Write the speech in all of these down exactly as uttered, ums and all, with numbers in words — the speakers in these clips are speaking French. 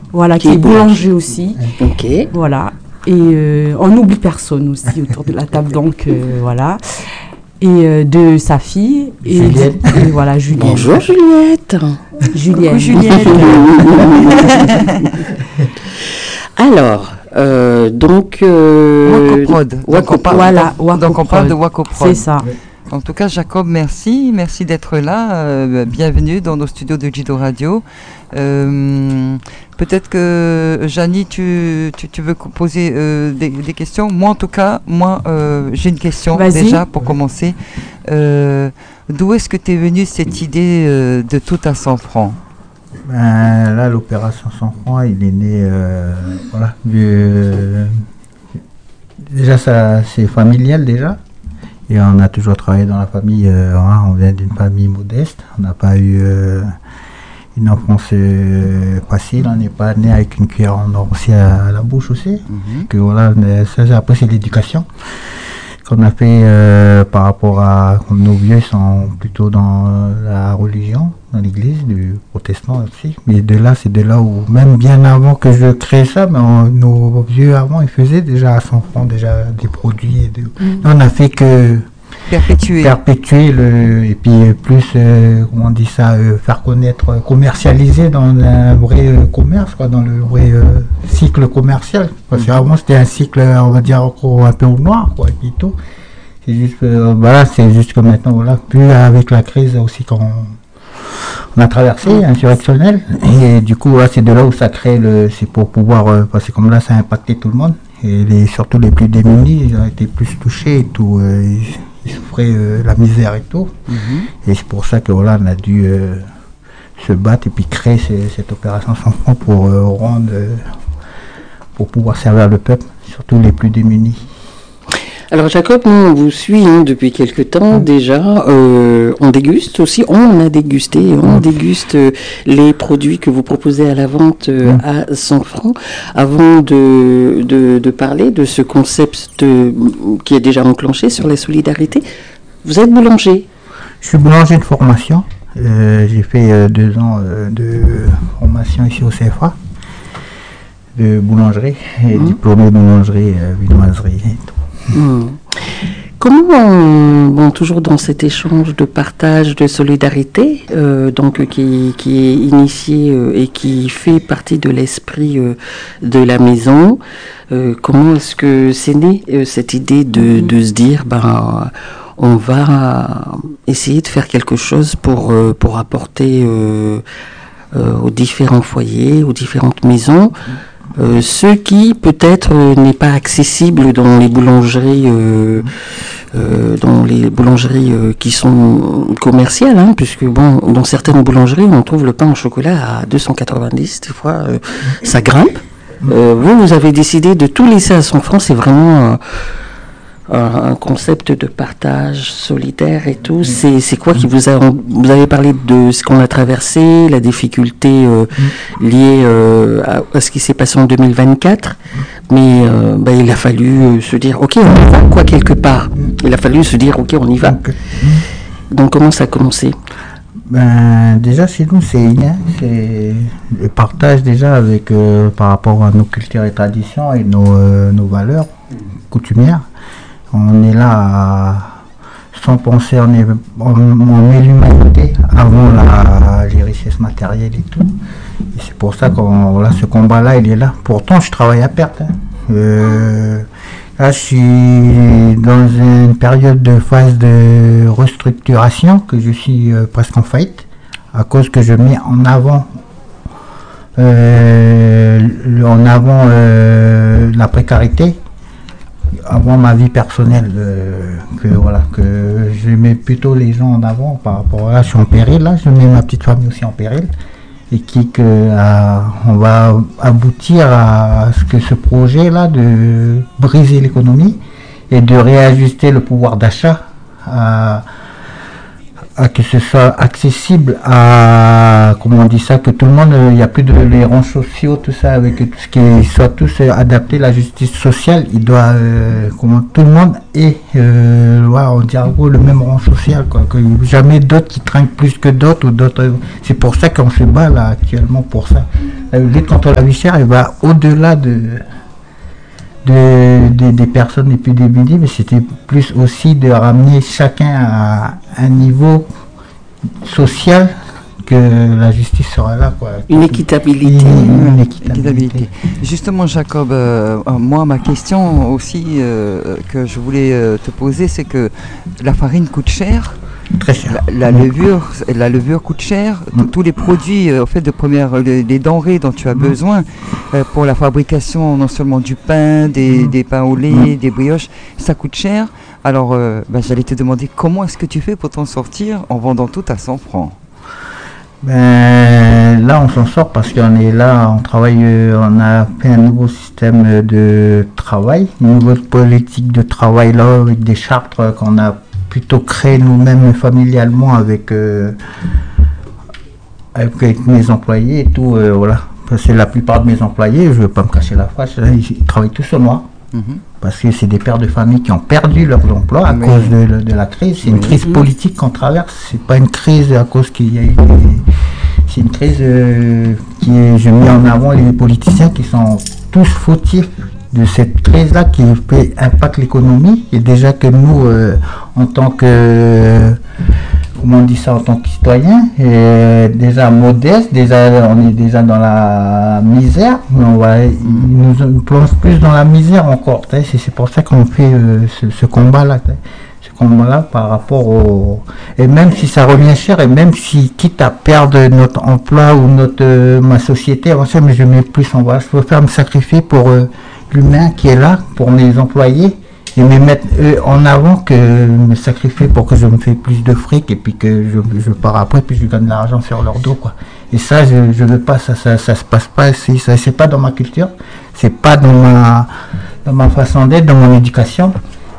Voilà, qui, qui est boulanger aussi. Ok. Voilà. Et euh, on n'oublie personne aussi autour de la table, donc euh, voilà. Et euh, de sa fille. Et, Juliette. Et voilà, Juliette. Bonjour Juliette. Juliette. Coucou, Juliette. Alors, euh, donc... Euh, Wacoprod. Waco, donc, on parle, voilà, donc, donc on parle de Wacoprod. C'est ça. En tout cas, Jacob, merci. Merci d'être là. Euh, bienvenue dans nos studios de Jido Radio. Euh, peut-être que, Janie, tu, tu, tu veux poser euh, des, des questions. Moi, en tout cas, moi, euh, j'ai une question Vas-y. déjà pour commencer. Euh, d'où est-ce que tu es venue cette idée euh, de tout à cent francs? Ben, là, l'opération cent francs, il est né, euh, voilà, du, euh, déjà, ça, c'est familial déjà. Et on a toujours travaillé dans la famille, euh, hein, on vient d'une famille modeste, on n'a pas eu euh, une enfance euh, facile, on n'est pas né avec une cuillère en or aussi à, à la bouche aussi. Mm-hmm. Que voilà, mais ça, après c'est l'éducation qu'on a fait euh, par rapport à, nos vieux sont plutôt dans la religion, dans l'église, du protestant aussi. Mais de là, c'est de là où, même bien avant que je crée ça, mais on, nos vieux avant, ils faisaient déjà à cent francs, déjà des produits. Et de, mmh. On a fait que perpétuer, perpétuer le, et puis plus, euh, comment on dit ça, euh, faire connaître, euh, commercialiser dans un vrai euh, commerce, quoi, dans le vrai euh, cycle commercial. Parce qu'avant, c'était un cycle, on va dire, encore un peu au noir, quoi, et puis tout. C'est juste, euh, voilà, c'est juste que maintenant, voilà, plus avec la crise aussi qu'on on a traversé, insurrectionnelle, et du coup, là, c'est de là où ça crée le, c'est pour pouvoir, euh, parce que comme là, ça a impacté tout le monde, et les, surtout les plus démunis, ils ont été plus touchés et tout, euh, ils, ils souffraient euh, la misère et tout, mm-hmm. Et c'est pour ça que voilà, on a dû euh, se battre et puis créer ces, cette opération cent francs pour euh, rendre, euh, pour pouvoir servir le peuple, surtout les plus démunis. Alors Jacob, nous on vous suit hein, depuis quelque temps mmh. déjà, euh, on déguste aussi, on a dégusté, on mmh. déguste euh, les produits que vous proposez à la vente euh, mmh. à cent francs. Avant de, de, de parler de ce concept euh, qui est déjà enclenché sur la solidarité, vous êtes boulanger. Je suis boulanger de formation, euh, j'ai fait euh, deux ans euh, de formation ici au C F A, de boulangerie, et mmh. diplômé boulangerie, euh, viennoiserie et tout. Mmh. Comment, bon, toujours dans cet échange de partage, de solidarité, euh, donc qui, qui est initié euh, et qui fait partie de l'esprit euh, de la maison, euh, comment est-ce que c'est né euh, cette idée de, de se dire, ben, on va essayer de faire quelque chose pour, euh, pour apporter euh, euh, aux différents foyers, aux différentes maisons, Euh, ce qui peut-être euh, n'est pas accessible dans les boulangeries, euh, euh, dans les boulangeries euh, qui sont commerciales, hein, puisque bon, dans certaines boulangeries, on trouve le pain au chocolat à deux cent quatre-vingt-dix, des fois, euh, ça grimpe. Euh, vous, vous avez décidé de tout laisser à cent francs, c'est vraiment euh, un concept de partage solidaire et tout. C'est, c'est quoi qui vous a... Vous avez parlé de ce qu'on a traversé, la difficulté euh, liée euh, à, à ce qui s'est passé en deux mille vingt-quatre, mais euh, bah, il a fallu euh, se dire, ok, on y va, quoi, quelque part. Il a fallu se dire, ok, on y va. Donc, comment ça a commencé? Ben, déjà, chez nous, c'est inné. C'est le partage déjà avec, euh, par rapport à nos cultures et traditions et nos, euh, nos valeurs coutumières. On est là à, sans penser, on, est, on, on met l'humanité avant la, les richesses matérielles et tout. Et c'est pour ça que voilà, ce combat-là, il est là. Pourtant, je travaille à perte. Hein. Euh, là, je suis dans une période de phase de restructuration, que je suis euh, presque en faillite, à cause que je mets en avant, euh, en avant euh, la précarité. Avant ma vie personnelle, euh, que voilà, que je mets plutôt les gens en avant par rapport à là, je suis en péril, là, je mets ma petite famille aussi en péril, et qui que euh, on va aboutir à ce que ce projet là de briser l'économie et de réajuster le pouvoir d'achat à, à que ce soit accessible à, comment on dit ça, que tout le monde, il n'y a plus de les rangs sociaux, tout ça, avec tout ce qui soit tous euh, adapté à la justice sociale, il doit, euh, comment tout le monde ait, euh, ouais, on dit en gros, le même rang social, quoi, que jamais d'autres qui trinquent plus que d'autres ou d'autres. C'est pour ça qu'on se bat là actuellement pour ça. La lutte contre la vie chère, elle va au-delà de De, de, des personnes les plus démunies, mais c'était plus aussi de ramener chacun à un niveau social que la justice sera là, quoi. Une équitabilité. Une, une équitabilité. équitabilité. Justement, Jacob, euh, moi, ma question aussi euh, que je voulais euh, te poser, c'est que la farine coûte cher. Très cher. La, la levure, la levure coûte cher. Mm. Tous les produits, euh, en fait, de première, les, les denrées dont tu as mm. besoin euh, pour la fabrication non seulement du pain, des, mm. des pains au lait, mm. des brioches, ça coûte cher. Alors, euh, bah, j'allais te demander comment est-ce que tu fais pour t'en sortir en vendant tout à cent francs. Ben, là, on s'en sort parce qu'on est là, on travaille, euh, on a fait un nouveau système de travail, une nouvelle politique de travail là, avec des chartes qu'on a plutôt créé nous-mêmes familialement avec, euh, avec, avec mes employés et tout, euh, voilà. Parce que la plupart de mes employés, je ne veux pas me cacher la face, ils, ils travaillent tous au noir. Mm-hmm. Parce que c'est des pères de famille qui ont perdu leur emploi à oui. cause de, de la crise. C'est oui. une crise politique qu'on traverse, c'est pas une crise à cause qu'il y a eu des, c'est une crise euh, qui est, je mets en avant les politiciens qui sont tous fautifs de cette crise-là qui fait impacte l'économie. Et déjà que nous, euh, en tant que, euh, comment on dit ça, en tant que citoyens, euh, déjà modestes, déjà on est déjà dans la misère, mais on va, ils nous plongent plus dans la misère encore. C'est, c'est pour ça qu'on fait euh, ce, ce combat-là. Ce combat-là par rapport au... Et même si ça revient cher, et même si, quitte à perdre notre emploi ou notre euh, ma société, mais je mets plus en bas, je peux faire me sacrifier pour... Euh, l'humain qui est là pour mes employés et me mettre eux en avant que me sacrifier pour que je me fais plus de fric et puis que je, je pars après puis je gagne de l'argent sur leur dos, quoi. Et ça je, je veux pas, ça, ça ça se passe pas, c'est, ça c'est pas dans ma culture, c'est pas dans ma dans ma façon d'être, dans mon éducation.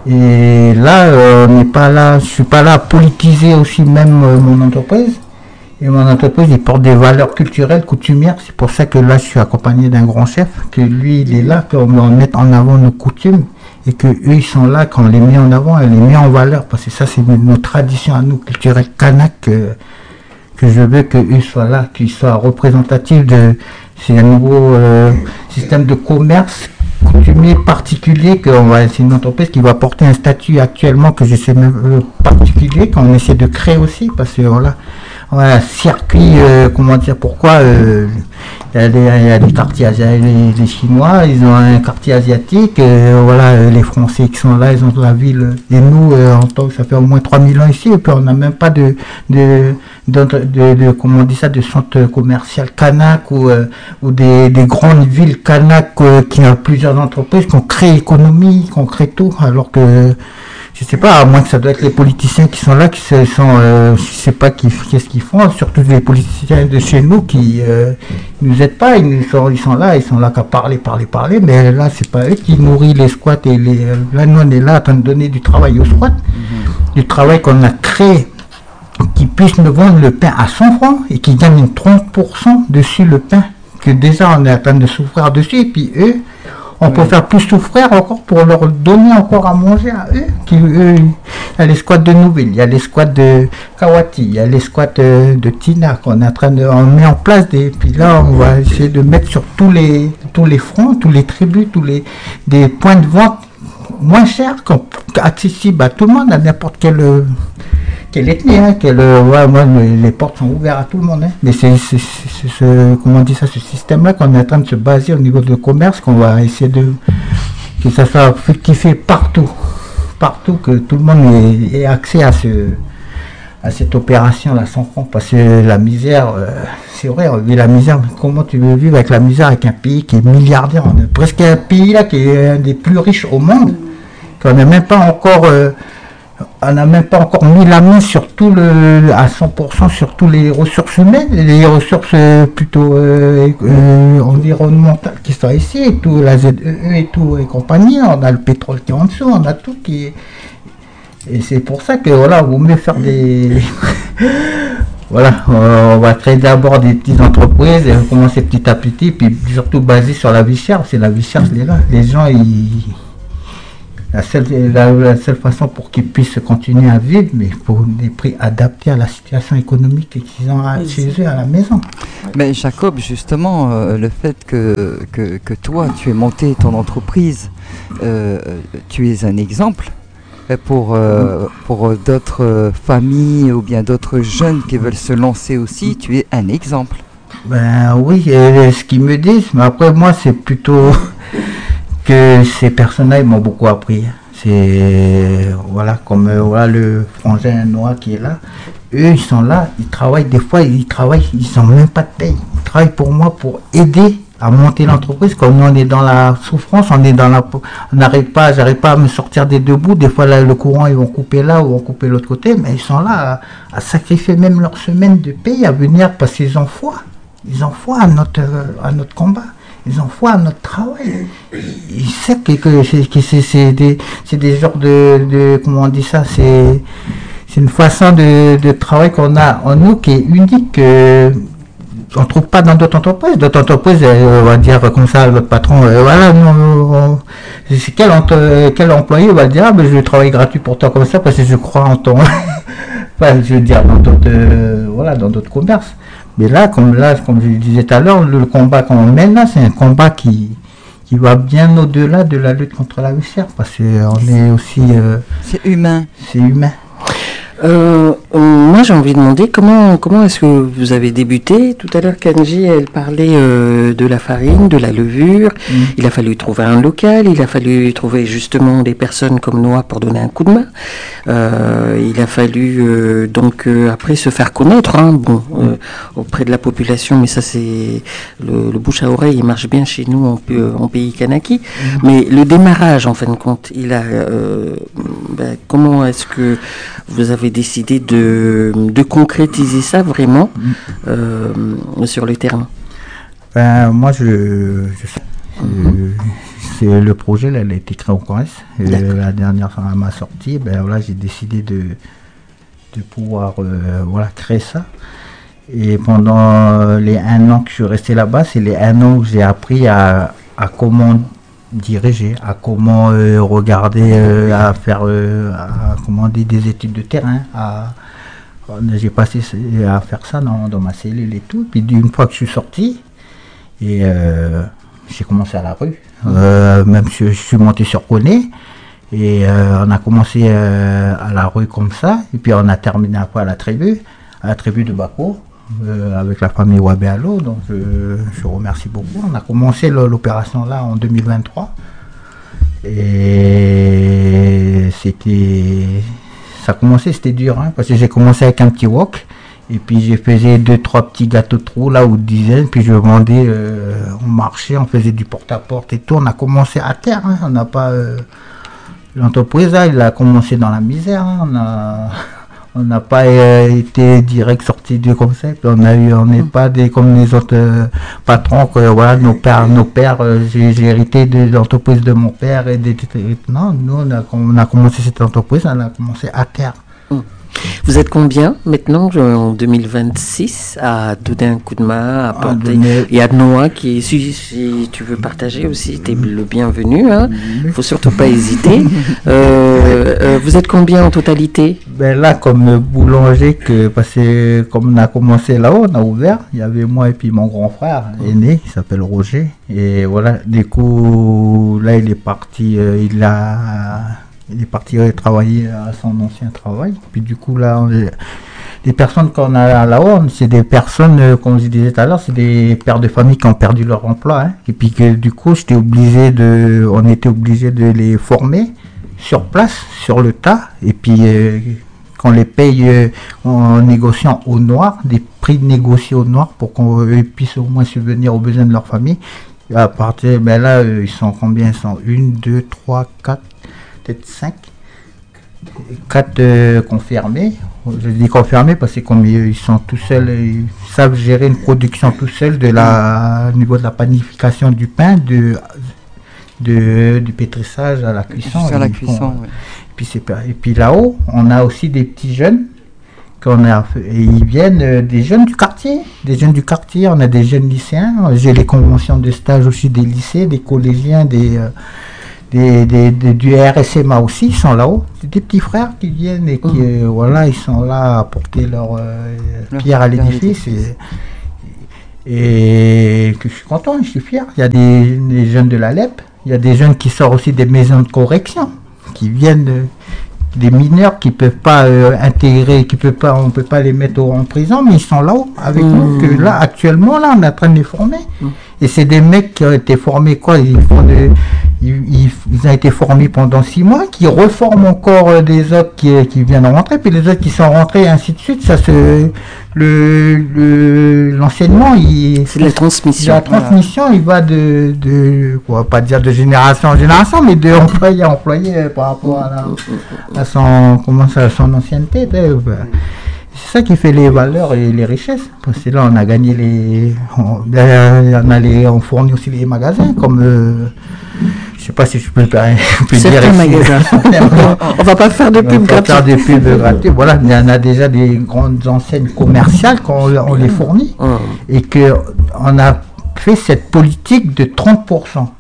Et là euh, on n'est pas là, je suis pas là à politiser aussi même euh, mon entreprise. Et mon entreprise, il porte des valeurs culturelles, coutumières. C'est pour ça que là, je suis accompagné d'un grand chef, que lui, il est là, qu'on mette en avant nos coutumes, et que eux, ils sont là, qu'on les met en avant, et les met en valeur, parce que ça, c'est nos traditions à nous, culturelles kanak, que, que je veux qu'eux soient là, qu'ils soient représentatifs de, c'est un nouveau euh, système de commerce coutumier particulier, que on va, c'est une entreprise qui va porter un statut actuellement que je sais même euh, particulier, qu'on essaie de créer aussi, parce que voilà, ouais, un circuit, euh, comment dire, pourquoi euh, il y a des, il y a des quartiers asiatiques, les, les Chinois, ils ont un quartier asiatique, euh, voilà, euh, les Français qui sont là, ils ont de la ville, et nous, euh, en tant que ça fait au moins trois mille ans ici, et puis on n'a même pas de, de, de, de, de, comment on dit ça, de centre commercial kanak, ou, euh, ou des, des grandes villes kanak, euh, qui ont plusieurs entreprises, qui ont créé l'économie, qui ont créé tout, alors que, je sais pas, à moins que ça doit être les politiciens qui sont là, qui sont, euh, je sais pas qui, qu'est-ce qu'ils font, surtout les politiciens de chez nous qui euh, nous aident pas, ils, nous sont, ils sont là, ils sont là qu'à parler, parler, parler, mais là c'est pas eux qui nourrissent les squats et les, là nous on est là en train de donner du travail aux squats, mm-hmm. du travail qu'on a créé, qui puisse nous vendre le pain à cent francs et qui gagnent trente pour cent dessus le pain, que déjà on est en train de souffrir dessus, et puis eux, on oui. peut faire plus souffrir encore pour leur donner encore à manger à eux. Qui, eux il y a les squats de Nouvelle, il y a les squats de Kawati, il y a les squats de, de Tina qu'on est en train de on met en place. Des, puis là, on va essayer de mettre sur tous les tous les fronts, tous les tribus, tous les des points de vente moins chers, accessibles à tout le monde, à n'importe quel quelle ethnie, hein, quelle, ouais, moi, les portes sont ouvertes à tout le monde, hein. Mais c'est, c'est, c'est, c'est ce, comment on dit ça, ce système-là qu'on est en train de se baser au niveau de commerce, qu'on va essayer de, que ça soit fructifié partout, partout, que tout le monde ait, ait accès à ce, à cette opération-là sans francs, parce que la misère, euh, c'est vrai, on vit la misère, mais comment tu veux vivre avec la misère avec un pays qui est milliardaire, on est presque un pays là qui est un des plus riches au monde, qu'on n'a même pas encore, euh, on n'a même pas encore mis la main sur tout le, à cent pour cent sur toutes les ressources humaines, les ressources plutôt euh, euh, environnementales qui sont ici, et tout, la Z E E et tout et compagnie, on a le pétrole qui est en dessous, on a tout qui est... Et c'est pour ça que voilà, vaut mieux faire des... Voilà, on va créer d'abord des petites entreprises, et commencer petit à petit, puis surtout basé sur la vie chère, c'est la vie chère, c'est là. Les gens, ils... La seule, la, la seule façon pour qu'ils puissent continuer à vivre, mais pour des prix adaptés à la situation économique qu'ils ont à, chez eux à la maison. Mais Jacob, justement, euh, le fait que, que, que toi, tu aies monté ton entreprise, euh, tu es un exemple pour, euh, pour d'autres familles ou bien d'autres jeunes qui veulent se lancer aussi, tu es un exemple. Ben oui, et ce qu'ils me disent, mais après moi c'est plutôt... que ces personnes-là, ils m'ont beaucoup appris. C'est, voilà, comme euh, voilà, le frangin noir qui est là. Eux, ils sont là, ils travaillent, des fois, ils travaillent, ils n'ont même pas de paye. Ils travaillent pour moi, pour aider à monter l'entreprise. Comme nous, on est dans la souffrance, on est dans la... On n'arrive pas, j'arrive pas à me sortir des deux bouts. Des fois, là, le courant, ils vont couper là ou vont couper l'autre côté. Mais ils sont là à, à sacrifier même leur semaine de paye à venir parce qu'ils ont foi. Ils ont foi à notre, à notre combat. Ils ont foi à notre travail. Ils savent que, que, c'est, que c'est, c'est, des, c'est des genres de, de... Comment on dit ça, c'est, c'est une façon de, de travail qu'on a en nous qui est unique. Euh, on ne trouve pas dans d'autres entreprises. D'autres entreprises, euh, on va dire comme ça, votre patron, euh, voilà, non, on, c'est quel, entre, quel employé va dire, ah, ben, je vais travailler gratuit pour toi comme ça parce que je crois en ton... enfin, je veux dire, dans d'autres, euh, voilà, dans d'autres commerces. Mais là, comme là, comme je le disais tout à l'heure, le combat qu'on mène là, c'est un combat qui, qui va bien au-delà de la lutte contre la vie chère, parce qu'on est aussi... Euh, c'est humain. C'est humain. Euh, euh, moi, j'ai envie de demander comment comment est-ce que vous avez débuté. Tout à l'heure, Kanji, elle parlait euh, de la farine, de la levure. Mmh. Il a fallu trouver un local, il a fallu trouver justement des personnes comme Noah pour donner un coup de main. Euh, il a fallu euh, donc euh, après se faire connaître, hein, bon, euh, auprès de la population. Mais ça, c'est le, le bouche à oreille, il marche bien chez nous en, en pays kanaki. Mmh. Mais le démarrage, en fin de compte, il a euh, ben, comment est-ce que vous avez décidé de, de concrétiser ça vraiment euh, sur le terrain? Ben, moi, je, je sais. Mm-hmm. C'est le projet, là, il a été créé au Corrèze. La dernière fois à ma sortie, ben, voilà, j'ai décidé de, de pouvoir euh, voilà, créer ça. Et pendant les un an que je suis resté là-bas, c'est les un an où j'ai appris à, à comment diriger, à comment euh, regarder, euh, à faire euh, à, comment dire, des études de terrain. À, j'ai passé à faire ça dans, dans ma cellule et tout. Puis une fois que je suis sorti, et euh, j'ai commencé à la rue. Euh, même si je suis monté sur Coné. Et euh, on a commencé euh, à la rue comme ça. Et puis on a terminé après à la tribu, à la tribu de Bako. Euh, avec la famille Wabéalo, donc euh, je remercie beaucoup. On a commencé l'opération là en deux mille vingt-trois et c'était, ça a commencé, c'était dur, hein, parce que j'ai commencé avec un petit wok et puis j'ai fait deux trois petits gâteaux de trou là ou dizaines, puis je vendais, euh, on marchait, on faisait du porte-à-porte et tout. On a commencé à terre, hein, on n'a pas euh, l'entreprise là, il a commencé dans la misère, hein, on a On n'a pas euh, été direct sorti du concept. On a eu, on n'est pas des comme les autres euh, patrons que voilà, nos pères, nos pères. Euh, j'ai, j'ai hérité de l'entreprise de mon père et des. Non, nous on a, on a commencé cette entreprise, on a commencé à terre. Vous êtes combien maintenant en deux mille vingt-six à donner un coup de main, à porter? Donner... Il y a Noah qui, si, si tu veux partager aussi, tu es le bienvenu. Hein. Il faut surtout pas hésiter. Euh, euh, vous êtes combien en totalité? Ben là, comme boulanger, que, parce que comme on a commencé là-haut, on a ouvert. Il y avait moi et puis mon grand frère aîné qui s'appelle Roger. Et voilà, du coup, là il est parti, euh, il a. Il est parti travailler à son ancien travail. Puis du coup, là, on est, les personnes qu'on a là-haut, c'est des personnes, comme je disais tout à l'heure, c'est des pères de famille qui ont perdu leur emploi. Hein. Et puis que du coup, j'étais obligé de, on était obligé de les former sur place, sur le tas. Et puis, euh, qu'on les paye euh, en négociant au noir, des prix négociés au noir pour qu'on puisse au moins subvenir aux besoins de leur famille. Et à partir, ben là, euh, ils sont combien? Ils sont une, deux, trois, quatre. Peut-être cinq, quatre euh, confirmés. Je dis confirmés parce que comme ils sont tout seuls, ils savent gérer une production tout seuls de la, au niveau de la panification du pain, de, de, du pétrissage à la cuisson. Jusqu'à la Ils cuisson, font- oui. et puis, c'est pas- et puis là-haut, on a aussi des petits jeunes. Qu'on a, et ils viennent euh, des jeunes du quartier, des jeunes du quartier, on a des jeunes lycéens, j'ai les conventions de stage aussi des lycées, des collégiens, des, euh, des, des- des- du R S M A aussi, ils sont là-haut. C'est des petits frères qui viennent et qui, Mhm. euh, voilà, ils sont là à porter leur euh, Leur pierre à pierre à l'édifice. Et, et que je suis content, je suis fier. Il y a des, des jeunes de la L E P, il y a des jeunes qui sortent aussi des maisons de correction, qui viennent de, des mineurs qui peuvent pas euh, intégrer, qui peuvent pas, on peut pas les mettre au- en prison, mais ils sont là-haut avec Mmh. nous. Que là, actuellement, là, on est en train de les former. Mmh. Et c'est des mecs qui ont été formés quoi ils, font de- ils, ils- ils ont été formés pendant six mois, qui reforment encore euh, des autres qui, qui viennent rentrer, puis les autres qui sont rentrés, et ainsi de suite. Ça se, le, le, l'enseignement, il, C'est de la transmission. la transmission, il va de, de, on va pas dire de génération en génération, mais de employé à employé euh, par rapport à, la, à son, comment ça, à son ancienneté. euh, bah, c'est ça qui fait les valeurs et les richesses. Parce que là, on a gagné les, on, euh, on a les, on fournit aussi les magasins, comme, euh, je sais pas si je peux, je peux dire Certains ici. magasins. On va pas faire de On pub va pas faire gratuite. des pubs gratuites. Voilà, il y en a déjà des grandes enseignes commerciales qu'on on les fournit Hum. et que on a fait cette politique de trente pour cent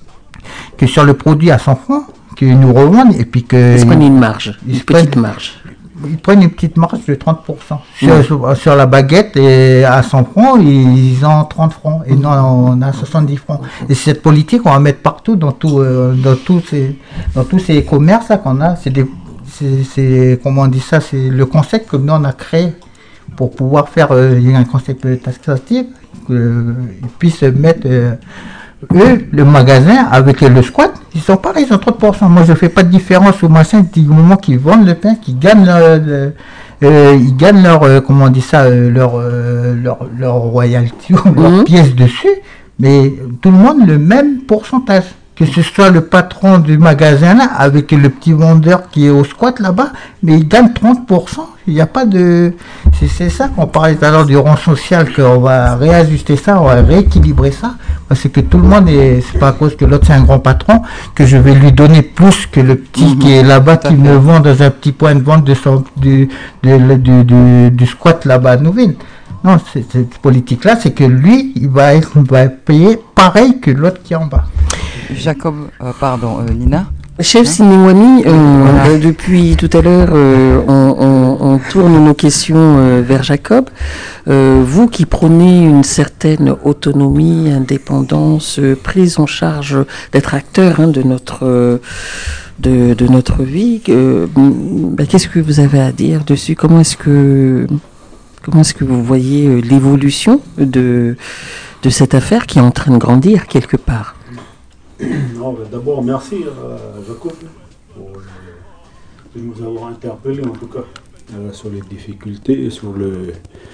que sur le produit à cent francs qu'ils nous revendent et puis que Est-ce qu'on a une marge, ils une se petite prennent- marge? ils prennent une petite marge de trente pour cent sur, sur, sur la baguette et à cent francs ils ont trente francs et nous on a soixante-dix francs et cette politique on va mettre partout dans tout euh, dans tous ces dans tous ces commerces là qu'on a c'est des c'est, c'est comment on dit ça c'est le concept que nous on a créé pour pouvoir faire euh, il y a un concept taxatif qu'ils puissent mettre euh, eux, le magasin avec le squat, ils sont pareils, ils ont trente pour cent. Moi, je fais pas de différence au machin du moment qu'ils vendent le pain, qu'ils gagnent, leur, le- euh, ils gagnent leur, euh, comment on dit ça, euh, leur, euh, leur, leur royalty ou leur Mhm. pièce dessus, mais tout le monde le même pourcentage. Que ce soit le patron du magasin là, avec le petit vendeur qui est au squat là-bas, mais il gagne trente pour cent. Il n'y a pas de... C'est, c'est ça qu'on parlait tout à l'heure du rang social, qu'on va réajuster ça, on va rééquilibrer ça. Parce que tout le monde est... C'est pas à cause que l'autre c'est un grand patron que je vais lui donner plus que le petit Mhm. qui est là-bas, Tout à qui fait. me vend dans un petit point de vente de son, du, de- du, du, du squat là-bas à Nouville. Non, c'est- cette politique-là, c'est que lui, il va, être- il va payer pareil que l'autre qui est en bas. Jacob, euh, pardon, euh, Nina. Chef Sinewami, euh, Voilà. euh, depuis tout à l'heure, euh, on, on- on tourne nos questions euh, vers Jacob. Euh, vous qui prônez une certaine autonomie, indépendance, euh, prise en charge, d'être acteur hein, de notre euh, de, de notre vie, euh, bah, qu'est-ce que vous avez à dire dessus? Comment est-ce que comment est-ce que vous voyez euh, l'évolution de de cette affaire qui est en train de grandir quelque part? Non, ben, d'abord, merci à Jacob pour euh, de nous avoir interpellés, en tout cas, euh, sur les difficultés, sur le.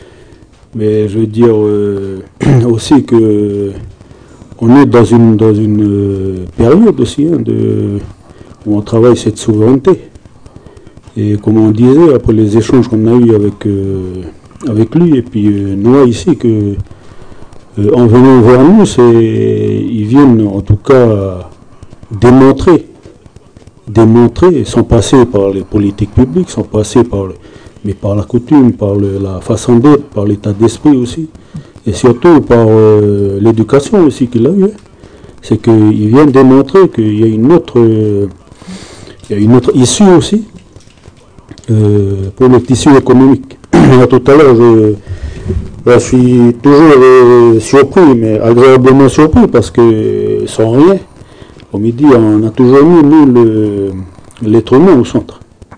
Mais je veux dire euh, aussi que on est dans une dans une euh, période aussi hein, de où on travaille cette souveraineté. Et comme on disait après les échanges qu'on a eu avec euh, avec lui et puis euh, nous ici que Euh, en venant vers nous, c'est, ils viennent en tout cas démontrer, démontrer, sans passer par les politiques publiques, sans passer par, le, mais par la coutume, par le, la façon d'être, par l'état d'esprit aussi, et surtout par euh, l'éducation aussi qu'il a eu. Hein. C'est qu'ils viennent démontrer qu'il y a une autre, euh, il y a une autre issue aussi euh, pour le tissu économique. Tout à l'heure, je Ben, je suis toujours euh, surpris, mais agréablement surpris, parce que euh, sans rien, comme il dit, on a toujours mis, nous, le, l'être humain au centre.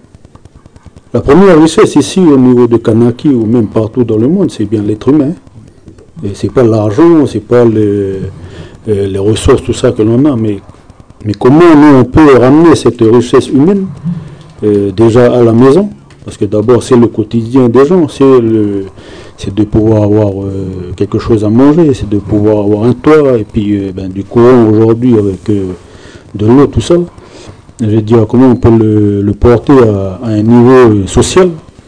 La première richesse ici, au niveau de Kanaki, ou même partout dans le monde, c'est bien l'être humain. Et c'est pas l'argent, c'est pas le, euh, les ressources, tout ça que l'on a, mais, mais comment nous, on peut ramener cette richesse humaine, euh, déjà à la maison, parce que d'abord, c'est le quotidien des gens, c'est le... c'est de pouvoir avoir euh, quelque chose à manger, c'est de pouvoir avoir un toit, et puis euh, ben, du courant aujourd'hui avec euh, de l'eau, tout ça. Je veux dire, comment on peut le, le porter à, à un niveau euh, social,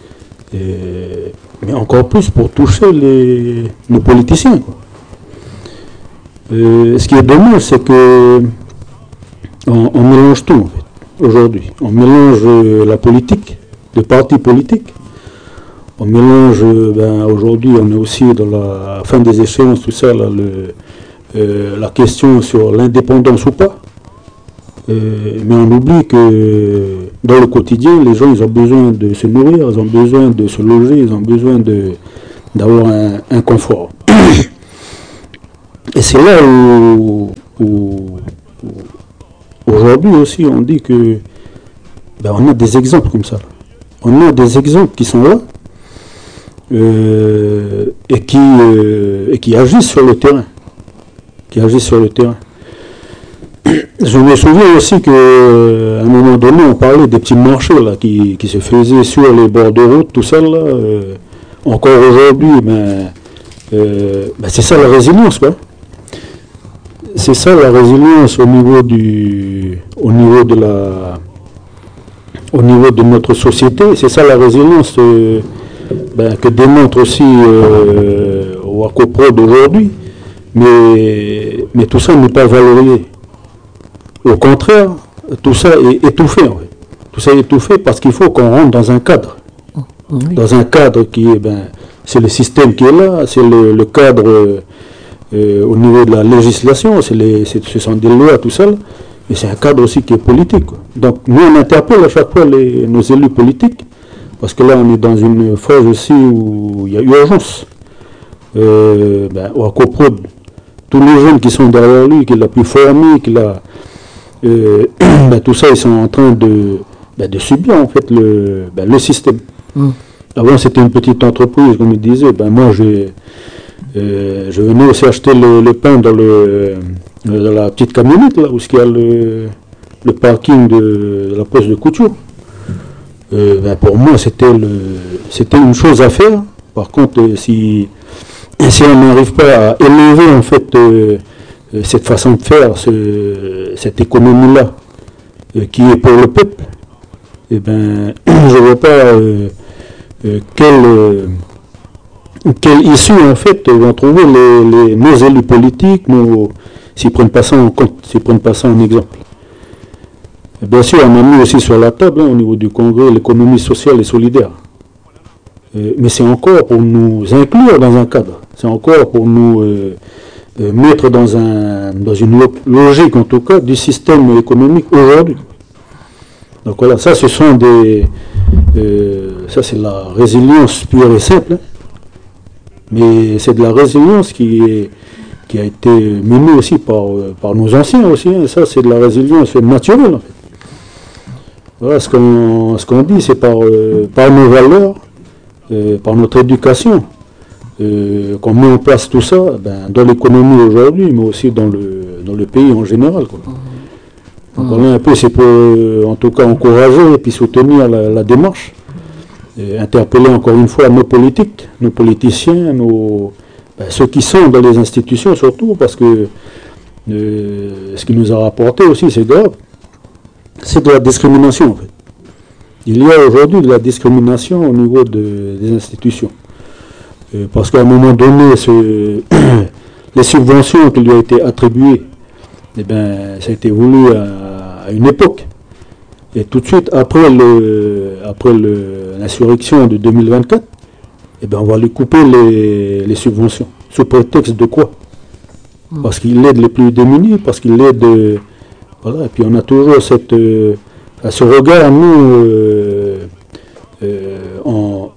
et, mais encore plus pour toucher les, nos politiciens. Quoi. Euh, ce qui est dommage, c'est que on, on mélange tout en fait, aujourd'hui. On mélange euh, la politique, les partis politiques. On mélange, euh, ben, aujourd'hui, on est aussi dans la fin des échéances, tout ça, là, le, euh, la question sur l'indépendance ou pas. Euh, mais on oublie que dans le quotidien, les gens, ils ont besoin de se nourrir, ils ont besoin de se loger, ils ont besoin de, d'avoir un, un confort. Et c'est là où, où, où aujourd'hui aussi, on dit que ben, on a des exemples comme ça. On a des exemples qui sont là euh, et, qui, euh, et qui agissent sur le terrain. Qui agissent sur le terrain. Je me souviens aussi qu'à un moment donné, on parlait des petits marchés là, qui, qui se faisaient sur les bords de route, tout ça. Là, euh, encore aujourd'hui, ben, euh, ben c'est ça la résilience. Quoi. C'est ça la résilience au niveau, du, au niveau, de, la, au niveau de notre société. C'est ça la résilience euh, ben, que démontre aussi euh, Wacoprod d'aujourd'hui. Mais, mais tout ça n'est pas valorisé. Au contraire, tout ça est étouffé. En fait. Tout ça est étouffé parce qu'il faut qu'on rentre dans un cadre. Oui. Dans un cadre qui est, ben, c'est le système qui est là, c'est le, le cadre euh, au niveau de la législation, c'est les, c'est, ce sont des lois, tout ça, mais c'est un cadre aussi qui est politique. Quoi. Donc nous, on interpelle à chaque fois les, nos élus politiques, parce que là, on est dans une phase aussi où il y a urgence. Euh, ben, au Wacoprod, tous les jeunes qui sont derrière lui, qu'il a pu former, qu'il a... Euh, ben, tout ça, ils sont en train de, ben, de subir en fait le, ben, le système. Mm. Avant, c'était une petite entreprise, comme il disait. Ben, moi, j'ai, euh, je venais aussi acheter le, le pain dans, le, dans la petite camionnette, là, où il y a le, le parking de, de la poste de couture. Euh, ben, pour moi, c'était, le, c'était une chose à faire. Par contre, euh, si, si on n'arrive pas à élever en fait euh, cette façon de faire, ce, cette économie-là, euh, qui est pour le peuple, eh ben, je ne vois pas euh, euh, quelle, euh, quelle issue en fait vont trouver les, les, nos élus politiques, nos, s'ils ne prennent pas ça en compte, s'ils ne prennent pas ça en exemple. Et bien sûr, on a mis aussi sur la table, hein, au niveau du Congrès, l'économie sociale et solidaire. Euh, mais c'est encore pour nous inclure dans un cadre, c'est encore pour nous... Euh, Euh, mettre dans, un, dans une logique, en tout cas, du système économique aujourd'hui. Donc voilà, ça, ce sont des... Euh, ça, c'est la résilience pure et simple. Hein. Mais c'est de la résilience qui, est, qui a été menée aussi par, par nos anciens aussi. Hein. Ça, c'est de la résilience naturelle, en fait. Voilà, ce qu'on, ce qu'on dit, c'est par, euh, par nos valeurs, euh, par notre éducation. Euh, qu'on met en place tout ça ben, dans l'économie aujourd'hui, mais aussi dans le, dans le pays en général. Quoi. Mmh. Donc, mmh. un peu, c'est pour, euh, en tout cas, encourager et puis soutenir la, la démarche, et interpeller encore une fois nos politiques, nos politiciens, nos, ben, ceux qui sont dans les institutions surtout, parce que euh, ce qui nous a rapporté aussi, c'est grave, c'est de la discrimination en fait. Il y a aujourd'hui de la discrimination au niveau de, des institutions. Euh, parce qu'à un moment donné, ce, les subventions qui lui ont été attribuées, eh ben, ça a été voulu à, à une époque. Et tout de suite, après, le, après le, l'insurrection de deux mille vingt-quatre, eh ben, on va lui couper les, les subventions. Sous prétexte de quoi? Parce qu'il aide les plus démunis, parce qu'il aide... Euh, voilà, et puis on a toujours cette, euh, ce regard, nous, euh, euh, en...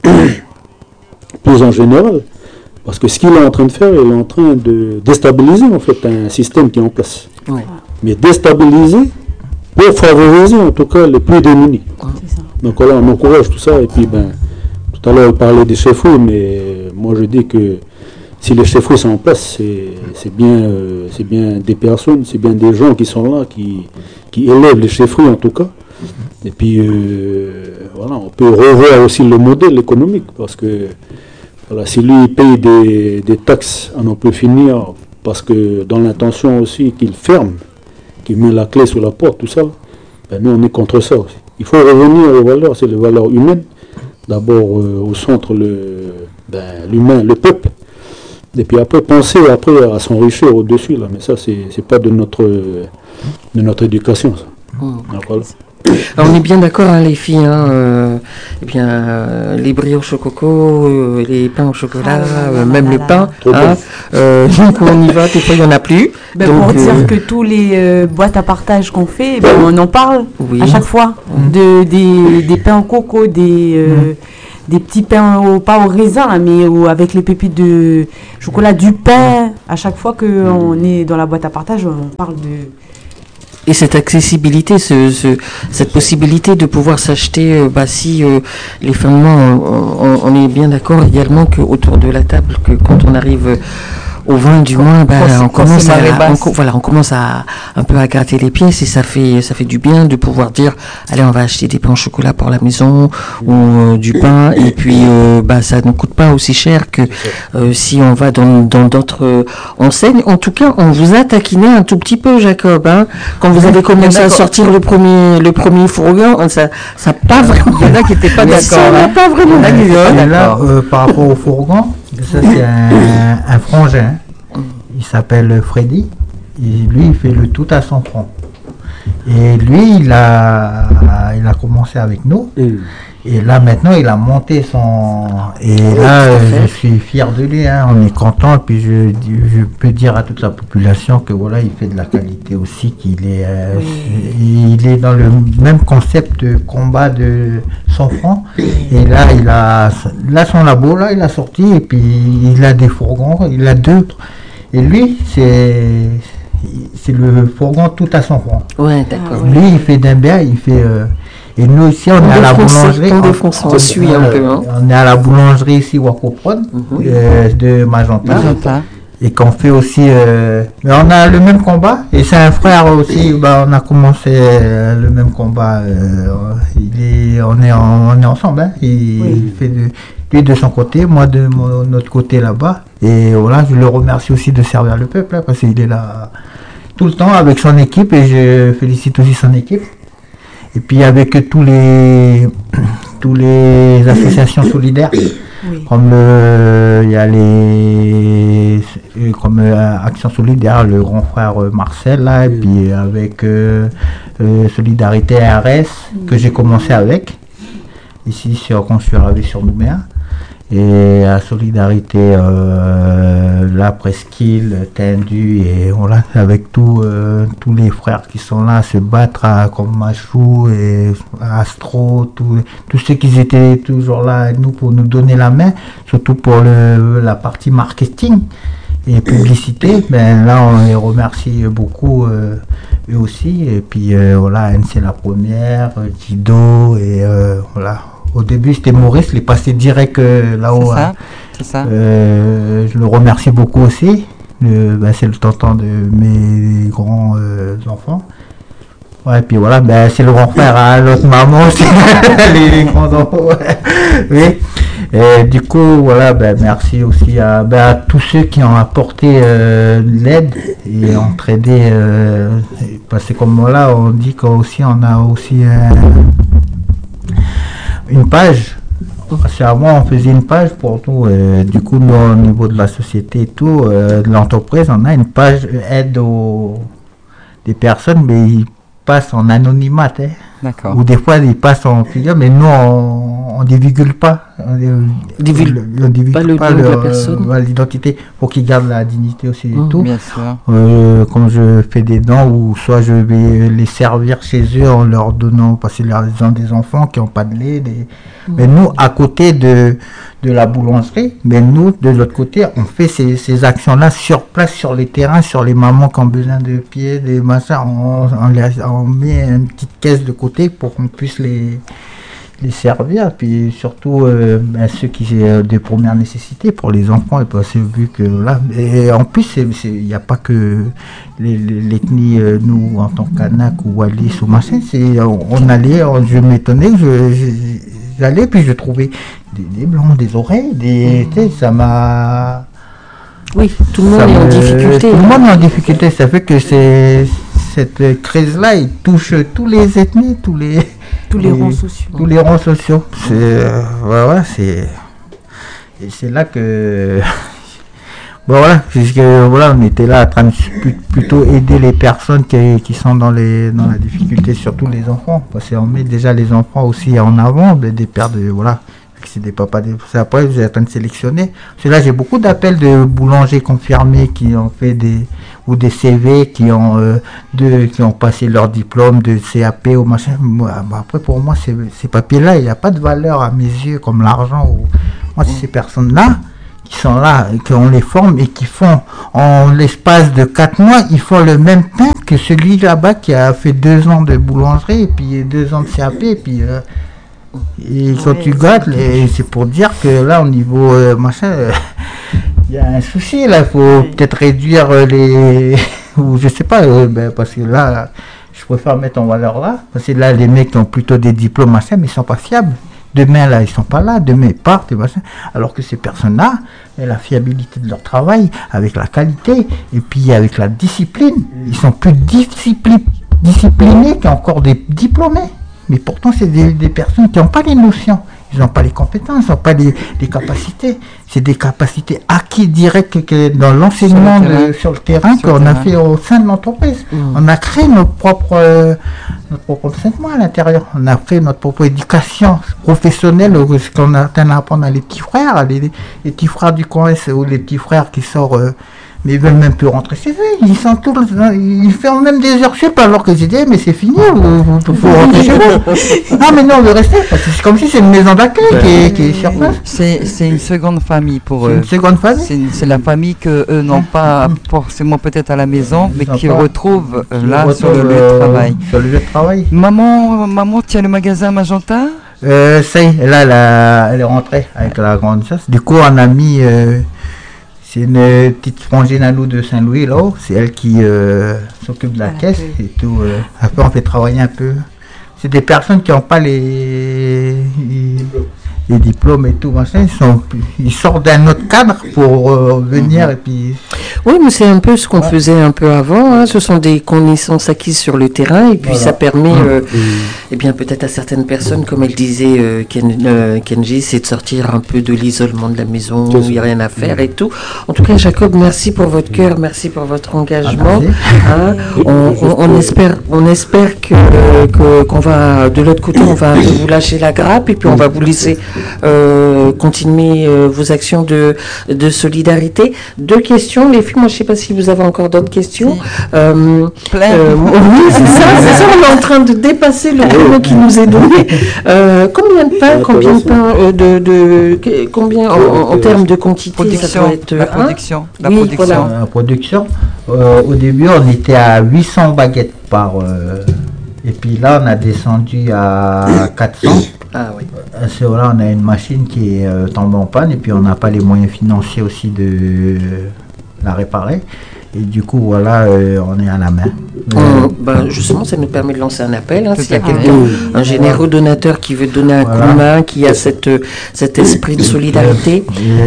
plus en général, parce que ce qu'il est en train de faire, il est en train de déstabiliser en fait un système qui est en place. Ouais. Mais déstabiliser pour favoriser en tout cas les plus démunis. Ouais. Donc voilà, on encourage tout ça. Et puis ben, tout à l'heure on parlait des chefs-fouilles, mais moi je dis que si les chefs-fouilles sont en place, c'est, c'est, bien, euh, c'est bien des personnes, c'est bien des gens qui sont là, qui, qui élèvent les chefs-fouilles en tout cas. Et puis euh, voilà, on peut revoir aussi le modèle économique, parce que voilà, si lui paye des, des taxes à n'en plus finir, parce que dans l'intention aussi qu'il ferme, qu'il met la clé sous la porte, tout ça, ben nous on est contre ça aussi. Il faut revenir aux valeurs, c'est les valeurs humaines. D'abord euh, au centre le, ben, l'humain, le peuple, et puis après penser après à s'enrichir au-dessus là. Mais ça c'est, c'est pas de notre de notre éducation. Ça. Mmh. Voilà. Alors, on est bien d'accord, hein, les filles. Hein, euh, eh bien, euh, les brioches au coco, euh, les pains au chocolat, Ah, euh, là, même là, le là, pain. Trop Hein, euh, donc on y va. Des fois, il n'y en a plus. Ben, donc, pour dire euh, que tous les euh, boîtes à partage qu'on fait, ben, on en parle Oui. à chaque fois. Mm. De, des, des pains au coco, des, euh, des petits pains, au, pas au raisin, là, mais au- avec les pépites de chocolat, du pain. À chaque fois qu'on est dans la boîte à partage, on parle de... Et cette accessibilité, ce, ce- cette possibilité de pouvoir s'acheter, euh, bah, si euh, les fins de mois, on, on- on est bien d'accord également qu'autour de la table, que quand on arrive euh, au vingt du mois, bah, quand c'est- on quand commence c'est marée à, on, basse. co- voilà, on commence à un peu à gratter les pièces et ça fait, ça fait du bien de pouvoir dire, allez, on va acheter des pains au chocolat pour la maison ou euh, du pain et puis euh, bah, ça ne coûte pas aussi cher que euh, si on va dans dans d'autres euh, enseignes. En tout cas, on vous a taquiné un tout petit peu, Jacob, hein, quand vous avez commencé à d'accord. sortir le premier, le premier fourgon, ça, ça pas vraiment. Il y en a qui n'étaient pas d'accord. Ça n'a hein. pas vraiment Il y en a qui d'allure, étaient hein. pas Et là, d'accord. euh, par rapport au fourgon, ça c'est un, un frangin. Il s'appelle Freddy. Et lui, il fait le tout à son front. Et lui, il a, il a commencé avec nous. Mmh. Et là, maintenant, il a monté son... Et là, euh, je suis fier de lui. Hein. On est content. Et puis, je, je peux dire à toute la population que voilà, il fait de la qualité aussi. Qu'il est, euh, il est dans le même concept de combat de son front. Et là, il a, là, son labo, là, il a sorti. Et puis, il a des fourgons. Il a deux. Et lui, c'est, c'est le fourgon tout à son front. Ouais, d'accord. Lui, il fait d'un bien, il fait. euh, et nous ici, on, On est à la défonce, boulangerie. on défonce, on te suit un peu, hein. On est à la boulangerie ici, Wakopron, Mhm. euh, de Magenta. Magenta. Et qu'on fait aussi. euh, mais on a le même combat. Et c'est un frère aussi. Bah, on a commencé euh, le même combat. euh, il est, on, est en- on est ensemble. Hein. Il, Oui. il fait de, lui de son côté, moi de mon autre côté là-bas. Et voilà, je le remercie aussi de servir le peuple. Hein, parce qu'il est là tout le temps avec son équipe. Et je félicite aussi son équipe. Et puis avec tous les, tous les associations solidaires. Oui. Comme le, il y a les, euh, comme euh, Action Solidaire, le grand frère euh, Marcel là, et puis avec euh, euh, Solidarité R S que j'ai commencé avec ici sur quand je suis arrivé sur Nouméa, et à Solidarité euh, la Presqu'île, Tendu, et voilà, avec tous euh, tous les frères qui sont là à se battre à, comme Machou et Astro, tous tous ceux qui étaient toujours là avec nous pour nous donner la main, surtout pour le, la partie marketing et publicité. Ben là, on les remercie beaucoup euh, eux aussi. Et puis euh, voilà, N C la première, euh, Jido, et euh, voilà. Au début, c'était Maurice, il est passé direct euh, C'est là-haut. ça, hein. c'est ça. Euh, je le remercie beaucoup aussi. Le- ben, c'est le tonton de mes grands euh, enfants. Ouais, et puis voilà, ben, c'est le grand frère à l'autre maman aussi, les, les grands enfants. Ouais. Oui. Et du coup, voilà, ben, merci aussi à, ben, à tous ceux qui ont apporté euh, l'aide et entraidé. Euh, parce que comme voilà, on dit qu'aussi on a aussi euh, une page. Parce qu'avant, on faisait une page pour tout. Euh, du coup, nous, au niveau de la société et tout, euh, de l'entreprise, on a une page aide aux des personnes, mais ils passent en anonymat. Hein. D'accord. Ou des fois, ils passent en filière, mais nous, on ne divulgue pas. On ne Divulgue divulgue pas le nom de la personne. euh, l'identité, pour qu'ils gardent la dignité aussi et Mhm. tout. Bien sûr. Euh, comme je fais des dons, ou soit je vais les servir chez eux en leur donnant, parce qu'ils ont des enfants qui n'ont pas de lait. Des... Mais nous, à côté de, de la boulangerie, mais nous, de l'autre côté, on fait ces, ces actions-là sur place, sur les terrains, sur les mamans qui ont besoin de pieds, des machins. On, on, les- on met une petite caisse de côté pour qu'on puisse les, les servir. Puis surtout, euh, ben, ceux qui ont des premières nécessités pour les enfants, et parce que vu que là, et en plus, c'est- c'est- il n'y a pas que les- les- l'ethnie, euh, nous, en tant qu'Anak ou Wallis ou machin, c'est, on, on allait, on- je m'étonnais, je, je- j'allais, puis je trouvais des, des blancs, des oreilles, des, tu sais, ça m'a... Oui, tout le monde ça est en me- difficulté. Tout le monde est en difficulté, ça fait que c'est, cette crise-là, il touche tous les ethnies, tous les... Tous les Et rangs sociaux. Tous les rangs sociaux. C'est, euh, ouais, ouais, c'est, et c'est là que Bon, voilà, puisque voilà, on était là en train de plutôt aider les personnes qui, qui sont dans, les, dans la difficulté, surtout les enfants. Parce qu'on met déjà les enfants aussi en avant, des, des pères de. Voilà, c'est des papas. Des, c'est après, vous êtes en train de sélectionner. Parce que là, j'ai beaucoup d'appels de boulangers confirmés qui ont fait des. Ou des C V qui ont, euh, de, qui ont passé leur diplôme de C A P ou machin. Moi, bah, après, pour moi, ces, ces papiers-là, il n'y a pas de valeur à mes yeux comme l'argent. Ou, moi, c'est ces personnes-là qui sont là, qu'on les forme et qui font, en l'espace de quatre mois, ils font le même pain que celui là-bas qui a fait deux ans de boulangerie et puis deux ans de C A P. Et puis, euh, et quand ouais, tu gâtes, les, c'est pour dire que là, au niveau euh, machin, il euh, y a un souci. Là, il faut ouais. peut-être réduire les. Ou je sais pas, euh, ben, parce que là, je préfère mettre en valeur là. Parce que là, les mecs qui ont plutôt des diplômes, machin, mais ils sont pas fiables. Demain, là, ils sont pas là. Demain, ils partent, et machin. Alors que ces personnes-là, la fiabilité de leur travail, avec la qualité, et puis avec la discipline, ils sont plus discipli- disciplinés qu'encore des diplômés. Mais pourtant, c'est des, des personnes qui n'ont pas les notions. Ils n'ont pas les compétences, ils n'ont pas les, les capacités. C'est des capacités acquises directes que dans l'enseignement sur le terrain, de, sur le terrain sur qu'on le terrain. a fait au sein de l'entreprise. Mmh. On a créé notre propre, euh, notre propre enseignement à l'intérieur. On a fait notre propre éducation professionnelle, ce qu'on a à apprendre à les petits frères, les, les petits frères du coin ou les petits frères qui sortent... Euh, mais ils veulent même plus rentrer chez eux. Ils sont tous, ils font même des heures sup alors que j'ai dit, mais c'est fini, vous, vous, faut rentrer chez vous. Non, mais non, on veut rester, parce que c'est comme si c'est une maison d'accueil qui est, qui est sur place. C'est, c'est une seconde famille pour eux. C'est une seconde famille. C'est, c'est la famille que eux n'ont pas forcément peut-être à la maison, mais qui retrouvent là retrouve, sur le lieu de travail. Euh, sur le lieu de travail. Maman, maman tient le magasin Magenta. Euh, ça y est, là, là, elle est rentrée avec la grande chasse. Du coup, on a mis. Euh, C'est une petite frangine à nous de Saint-Louis, là. C'est elle qui euh, s'occupe de la ah, caisse et tout. Euh. Après, on fait travailler un peu. C'est des personnes qui n'ont pas les, les diplômes et tout, machin. Ils, sont, ils sortent d'un autre cadre pour euh, venir mmh. et puis... Oui, mais c'est un peu ce qu'on ouais. faisait un peu avant. Hein. Ce sont des connaissances acquises sur le terrain et puis voilà. ça permet, euh, mmh. eh bien peut-être à certaines personnes, comme elle disait euh, Ken, euh, Kenji, c'est de sortir un peu de l'isolement de la maison où il n'y a rien à faire mmh. et tout. En tout cas, Jacob, merci pour votre cœur, merci pour votre engagement. Ah, hein. on, on, on espère, on espère que, que qu'on va de l'autre côté, on va vous lâcher la grappe et puis on va vous laisser euh, continuer euh, vos actions de de solidarité. Deux questions, les filles. Moi, je ne sais pas si vous avez encore d'autres questions. Euh, Plein. Euh, oui, c'est ça, c'est ça. On est en train de dépasser le chrono qui nous est donné. Euh, combien de pain, combien de pain, euh, de, de, combien en, en termes de quantité production, ça doit être, la production. Hein la oui, production. Voilà. La production. Euh, au début, on était à huit cents baguettes par. Euh, et puis là, on a descendu à quatre cents. Ah oui. Parce que voilà, on a une machine qui est euh, tombée en panne et puis on n'a pas les moyens financiers aussi de euh, la réparer. Et du coup, voilà, euh, on est à la main. Euh, ben, justement, ça nous permet de lancer un appel. Hein, s'il y a quelqu'un, un généreux donateur qui veut donner un voilà. coup de main, qui a cette, cet esprit de solidarité.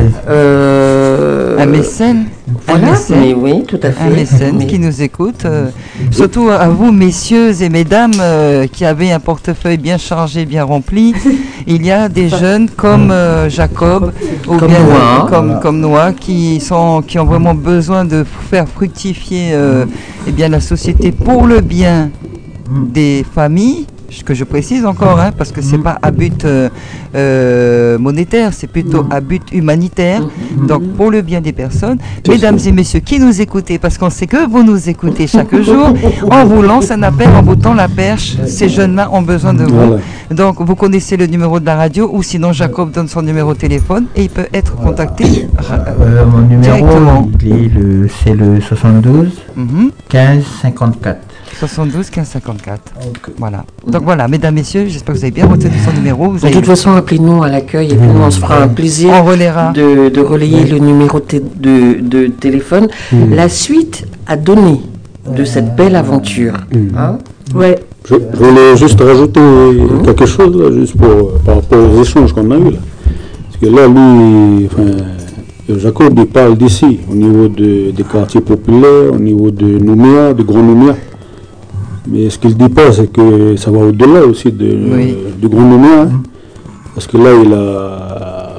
Euh, un mécène. Voilà, un mécène. Mais oui, tout à fait. Un mécène mais... qui nous écoute. Euh, surtout à vous, messieurs et mesdames, euh, qui avez un portefeuille bien chargé, bien rempli. Il y a des jeunes comme euh, Jacob, ou comme bien Noah, comme, voilà. comme Noah, qui, sont, qui ont vraiment besoin de faire fructifier euh, eh bien, la société pour le bien des familles, ce que je précise encore, hein, parce que c'est pas à but euh, euh, monétaire, c'est plutôt à but humanitaire, donc pour le bien des personnes. Mesdames et messieurs qui nous écoutez, parce qu'on sait que vous nous écoutez chaque jour, on vous lance un appel en vous tend la perche, ces jeunes-là ont besoin de vous. Donc vous connaissez le numéro de la radio, ou sinon Jacob donne son numéro de téléphone et il peut être contacté euh, mon numéro, directement. Il est le, c'est le soixante-douze Mm-hmm. quinze cinquante-quatre. soixante-douze quinze cinquante-quatre. Okay. Voilà. Donc voilà, mesdames, messieurs, j'espère que vous avez bien retenu son numéro. Vous de avez... toute façon, appelez-nous à l'accueil et puis nous, on se fera un plaisir on relaiera. De, de relayer oui. le numéro de, de, de téléphone. Mmh. La suite à donner de cette belle aventure. Mmh. Hein ouais. Je, je voulais juste rajouter mmh. quelque chose là, juste pour, par rapport aux échanges qu'on a eus là. Parce que là, lui, enfin, Jacob, il parle d'ici, au niveau de, des quartiers populaires, au niveau de Nouméa, de Grand Nouméa. Mais ce qu'il ne dit pas, c'est que ça va au-delà aussi de, oui. de Grand Nouméa. Hein, parce que là, il a,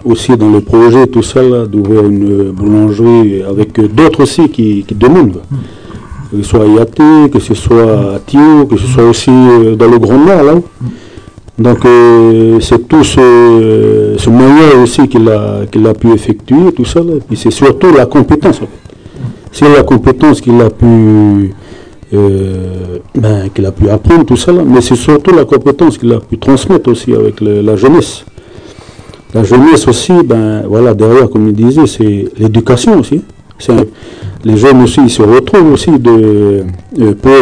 aussi dans le projet, tout ça, là, d'ouvrir une boulangerie avec d'autres aussi qui, qui demandent. Que ce soit à Yaté, que ce soit à Thio, que ce soit aussi dans le Grand Nord, là. Donc euh, c'est tout ce, ce moyen aussi qu'il a, qu'il a pu effectuer, tout ça, là. Et puis c'est surtout la compétence, en fait. C'est la compétence qu'il a pu... Euh, ben, qu'il a pu apprendre tout ça là, mais c'est surtout la compétence qu'il a pu transmettre aussi avec le, la jeunesse. La jeunesse aussi, ben voilà, derrière, comme il disait, c'est l'éducation aussi. C'est, les jeunes aussi, ils se retrouvent aussi de, euh, pour